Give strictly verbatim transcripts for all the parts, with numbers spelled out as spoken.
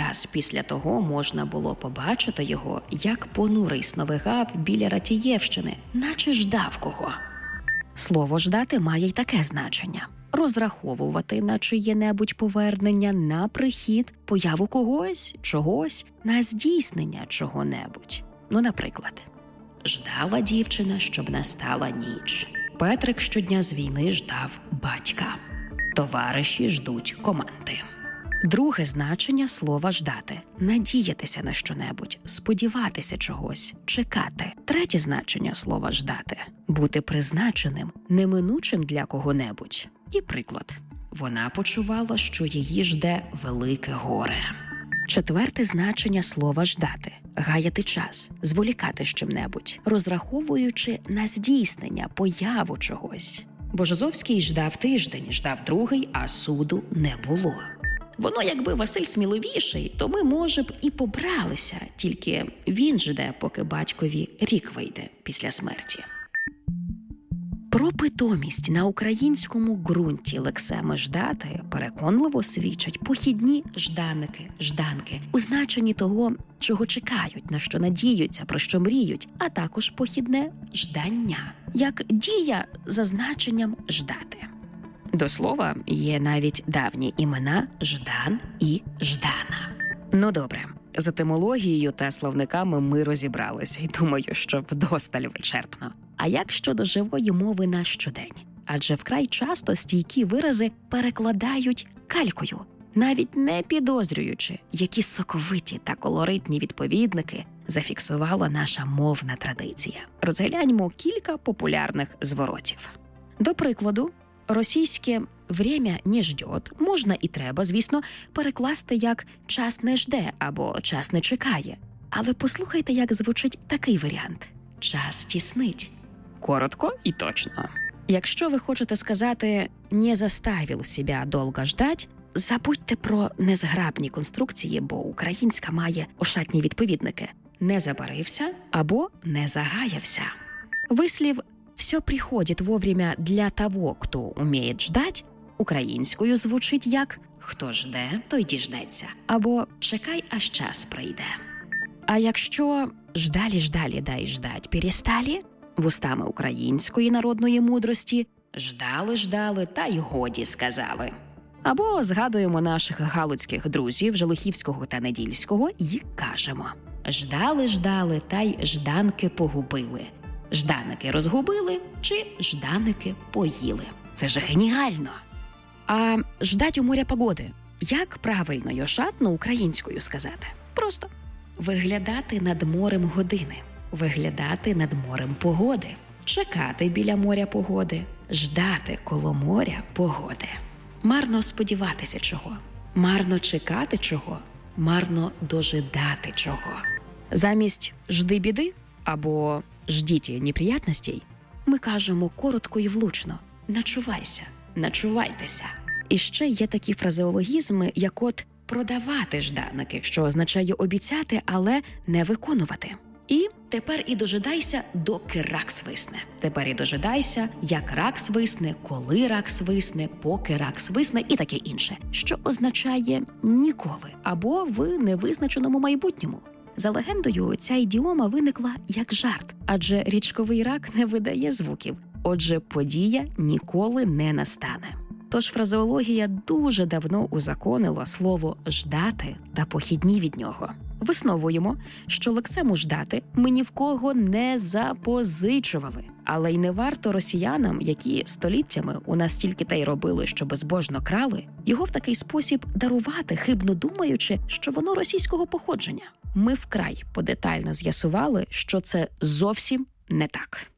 раз після того можна було побачити його, як понурий сновигав біля Ратієвщини, наче ждав кого. Слово «ждати» має й таке значення – розраховувати на чиє-небудь повернення, на прихід, появу когось, чогось, на здійснення чого-небудь. Ну, наприклад, ждала дівчина, щоб настала ніч. Петрик щодня з війни ждав батька. Товариші ждуть команди. Друге значення слова «ждати» – надіятися на щонебудь, сподіватися чогось, чекати. Третє значення слова «ждати» – бути призначеним, неминучим для кого-небудь. І приклад. Вона почувала, що її жде велике горе. Четверте значення слова «ждати» – гаяти час, зволікати з чим-небудь, розраховуючи на здійснення, появу чогось. Божозовський ждав тиждень, ждав другий, а суду не було. Воно, якби Василь сміливіший, то ми, може б, і побралися, тільки він жде, поки батькові рік вийде після смерті. Про питомість на українському ґрунті лексеми «ждати» переконливо свідчать похідні жданики, жданки, у значенні того, чого чекають, на що надіються, про що мріють, а також похідне ждання, як дія за значенням «ждати». До слова, є навіть давні імена Ждан і Ждана. Ну добре, з етимологією та словниками ми розібралися, і думаю, що вдосталь вичерпно. А як щодо живої мови на щодень? Адже вкрай часто стійкі вирази перекладають калькою, навіть не підозрюючи, які соковиті та колоритні відповідники зафіксувала наша мовна традиція. Розгляньмо кілька популярних зворотів. До прикладу, російське «время не ждет» можна і треба, звісно, перекласти як «час не жде» або «час не чекає». Але послухайте, як звучить такий варіант – «час тіснить». Коротко і точно. Якщо ви хочете сказати «не заставив себе довго ждать», забудьте про незграбні конструкції, бо українська має ошатні відповідники «не забарився» або «не загаявся». Вислів «все приходит вовремя для того, кто умеет ждать» українською звучить як «хто жде, той діждеться» або «чекай, аж час прийде». А якщо «ждалі-ждалі, дай ждать, перестали» вустами української народної мудрості «ждали-ждали, та й годі сказали». Або згадуємо наших галицьких друзів Желихівського та Недільського і кажемо «ждали-ждали, та й жданки погубили». Жданики розгубили чи жданики поїли. Це ж геніально! А ждать у моря погоди. Як правильно й ошатно українською сказати? Просто виглядати над морем години, виглядати над морем погоди, чекати біля моря погоди, ждати коло моря погоди. Марно сподіватися чого, марно чекати чого, марно дожидати чого. Замість «жди біди» або «ждіть неприятностей» ми кажемо коротко і влучно «начувайся», «начувайтеся». І ще є такі фразеологізми, як от «продавати жданики», що означає обіцяти, але не виконувати. І «тепер і дожидайся, доки рак свисне». Тепер і дожидайся, як рак свисне, коли рак свисне, поки рак свисне і таке інше, що означає «ніколи» або «в невизначеному майбутньому». За легендою, ця ідіома виникла як жарт, адже річковий рак не видає звуків. Отже, подія ніколи не настане. Тож фразеологія дуже давно узаконила слово «ждати» та похідні від нього. Висновуємо, що лексему «ждати» ми ні в кого не запозичували. Але й не варто росіянам, які століттями у нас тільки те й робили, що безбожно крали, його в такий спосіб дарувати, хибно думаючи, що воно російського походження. Ми вкрай подетально з'ясували, що це зовсім не так.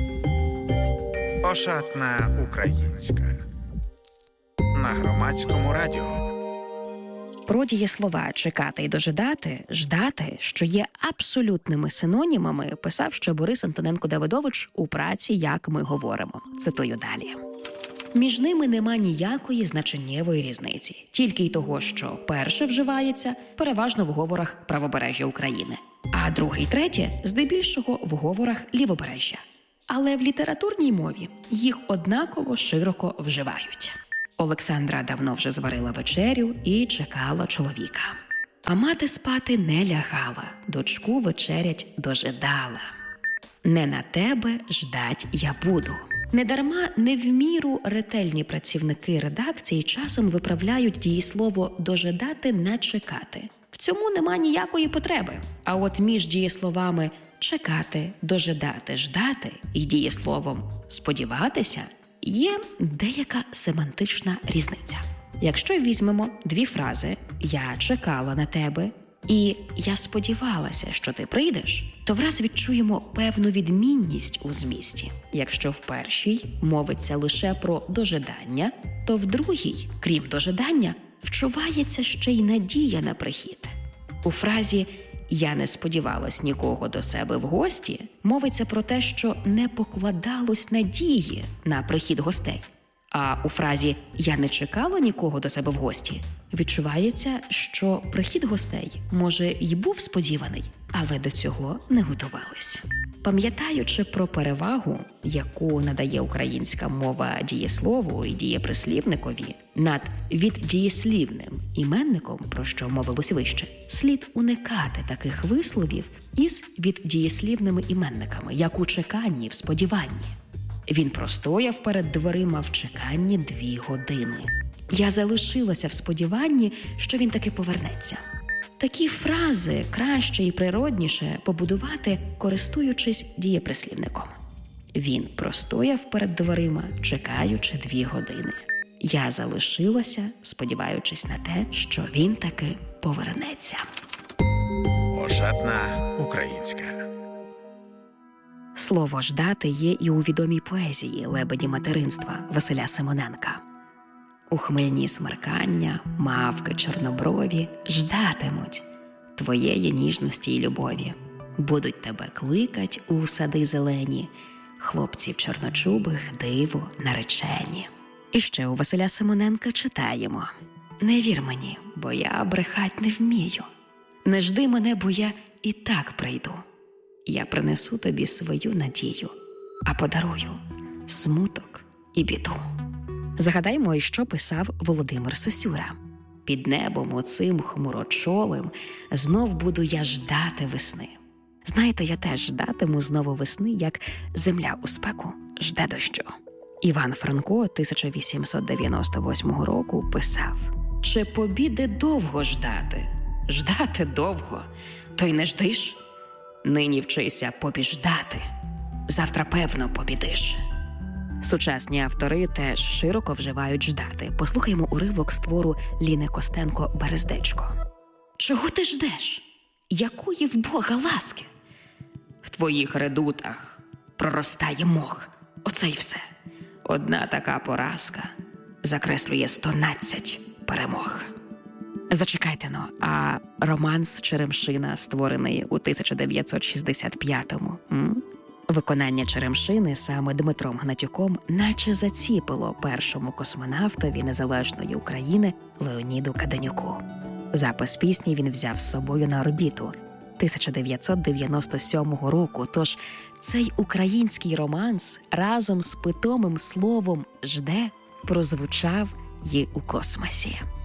Ошатна українська. На Громадському радіо. Про дієслова «чекати» і «дожидати», «ждати», що є абсолютними синонімами, писав ще Борис Антоненко-Давидович у праці «Як ми говоримо». Цитую далі. Між ними нема ніякої значеннєвої різниці. Тільки й того, що перше вживається переважно в говорах правобережжя України, а друге й третє здебільшого в говорах лівобережжя. Але в літературній мові їх однаково широко вживають. Олександра давно вже зварила вечерю і чекала чоловіка. А мати спати не лягала, дочку вечерять дожидала. Не на тебе ждать я буду. Недарма не в міру ретельні працівники редакції часом виправляють дієслово «дожидати» на «чекати». В цьому нема ніякої потреби. А от між дієсловами «чекати», «дожидати», «ждати» і дієсловом «сподіватися» є деяка семантична різниця. Якщо візьмемо дві фрази «я чекала на тебе» і «я сподівалася, що ти прийдеш», то враз відчуємо певну відмінність у змісті. Якщо в першій мовиться лише про дожидання, то в другій, крім дожидання, вчувається ще й надія на прихід. У фразі «я не сподівалась нікого до себе в гості» мовиться про те, що не покладалось надії на прихід гостей. А у фразі «я не чекала нікого до себе в гості» відчувається, що прихід гостей, може, й був сподіваний, але до цього не готувались. Пам'ятаючи про перевагу, яку надає українська мова дієслову і дієприслівникові, над віддієслівним іменником, про що мовилось вище, слід уникати таких висловів із віддієслівними іменниками, як у чеканні, в сподіванні. Він простояв перед дверима в чеканні дві години. Я залишилася в сподіванні, що він таки повернеться. Такі фрази краще і природніше побудувати, користуючись дієприслівником. Він простояв перед дверима, чекаючи дві години. Я залишилася, сподіваючись на те, що він таки повернеться. Ошатна українська. Слово «ждати» є і у відомій поезії «Лебеді материнства» Василя Симоненка. У хмельні смеркання мавки чорноброві ждатимуть твоєї ніжності й любові. Будуть тебе кликать у сади зелені, хлопців чорночубих диво наречені. І ще у Василя Симоненка читаємо: «Не вір мені, бо я брехать не вмію. Не жди мене, бо я і так прийду. Я принесу тобі свою надію, а подарую смуток і біду». Згадаймо, і що писав Володимир Сосюра. «Під небом оцим хмурочолим знов буду я ждати весни. Знаєте, я теж ждатиму знову весни, як земля у спеку жде дощу». Іван Франко тисяча вісімсот дев'яносто восьмого року писав: «Чи побіди довго ждати? Ждати довго, то й не ждиш. Нині вчися побіждати, завтра певно побідиш». Сучасні автори теж широко вживають «ждати». Послухаймо уривок з твору Ліни Костенко «Берездечко». «Чого ти ждеш? Якої в Бога ласки? В твоїх редутах проростає мох. Оце й все. Одна така поразка закреслює стонадцять перемог». Зачекайте-но, а романс «Черемшина», створений у тисяча дев'ятсот шістдесят п'ятому, м? Виконання «Черемшини» саме Дмитром Гнатюком наче заціпило першому космонавтові незалежної України Леоніду Каденюку. Запис пісні він взяв з собою на орбіту тисяча дев'ятсот дев'яносто сьомого року, тож цей український романс разом з питомим словом «жде» прозвучав і у космосі.